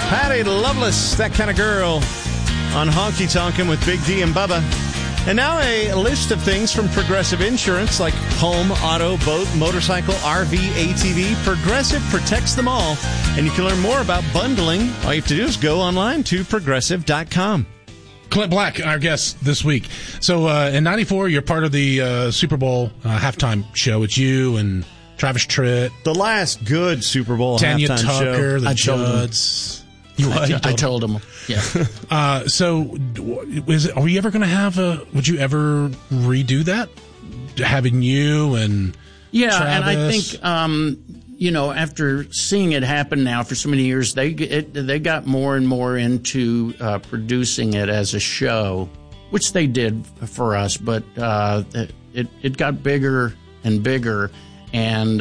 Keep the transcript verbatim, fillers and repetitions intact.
Patty Loveless, That Kind of Girl, on Honky Tonkin' with Big D and Bubba. And now a list of things from Progressive Insurance, like home, auto, boat, motorcycle, R V, A T V. Progressive protects them all. And you can learn more about bundling. All you have to do is go online to progressive dot com. Clint Black, our guest this week. So uh, in ninety-four, you're part of the uh, Super Bowl uh, halftime show. It's you and Travis Tritt. The last good Super Bowl Tanya halftime Tucker, show. the I told Judds. You what? I, You I told him. Yeah. Uh, so, is it, are we ever going to have a? Would you ever redo that? Having you and yeah, Travis? and I think um, you know, after seeing it happen now for so many years, they it, they got more and more into uh, producing it as a show, which they did for us. But uh, it it got bigger and bigger, and